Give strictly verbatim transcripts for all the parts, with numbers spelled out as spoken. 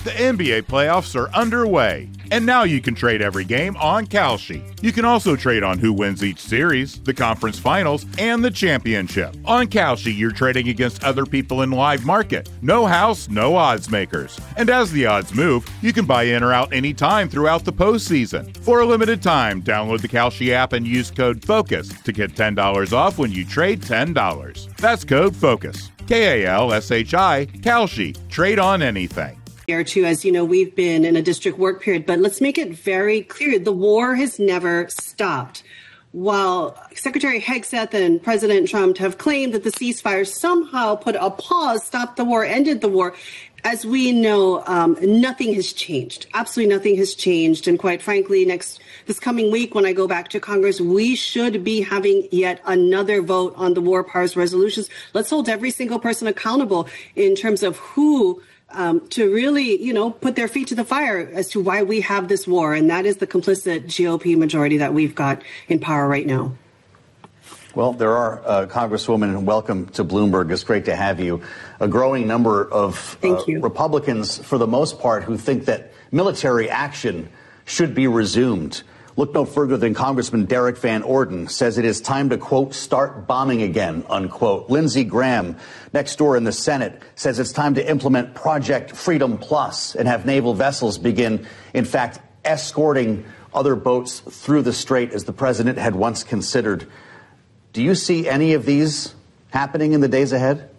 The N B A playoffs are underway, and now you can trade every game on Kalshi. You can also trade on who wins each series, the conference finals, and the championship. On Kalshi, you're trading against other people in live market. No house, no odds makers. And as the odds move, you can buy in or out anytime throughout the postseason. For a limited time, download the Kalshi app and use code FOCUS to get ten dollars off when you trade ten dollars. That's code FOCUS. K A L S H I, Kalshi. Trade on anything. Or two, as you know, we've been in a district work period, but let's make it very clear. The war has never stopped. While Secretary Hegseth and President Trump have claimed that the ceasefire somehow put a pause, stopped the war, ended the war, as we know, um, nothing has changed. Absolutely nothing has changed. And quite frankly, next this coming week, when I go back to Congress, we should be having yet another vote on the war powers resolutions. Let's hold every single person accountable in terms of who Um, to really, you know, put their feet to the fire as to why we have this war. And that is the complicit G O P majority that we've got in power right now. Well, there are, uh, Congresswoman, and welcome to Bloomberg. It's great to have you. A growing number of uh, Republicans, for the most part, who think that military action should be resumed. Look no further than Congressman Derek Van Orden says it is time to, quote, start bombing again, unquote. Lindsey Graham, next door in the Senate, says it's time to implement Project Freedom Plus and have naval vessels begin, in fact, escorting other boats through the strait as the president had once considered. Do you see any of these happening in the days ahead?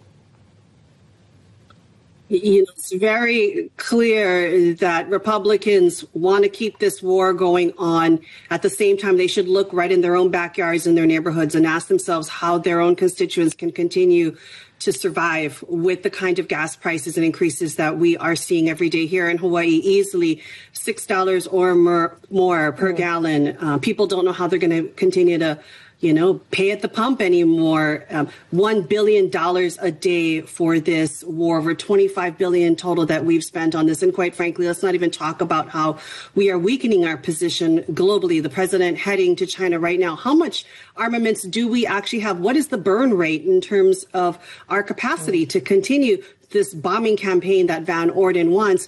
You know, it's very clear that Republicans want to keep this war going on. At the same time, they should look right in their own backyards and their neighborhoods and ask themselves how their own constituents can continue to survive with the kind of gas prices and increases that we are seeing every day here in Hawaii. Easily six dollars or more, more per gallon. Uh, people don't know how they're going to continue to you know, pay at the pump anymore. Um, one billion dollars a day for this war, over twenty-five billion dollars total that we've spent on this. And quite frankly, let's not even talk about how we are weakening our position globally. The president heading to China right now. How much armaments do we actually have? What is the burn rate in terms of our capacity to continue this bombing campaign that Van Orden wants?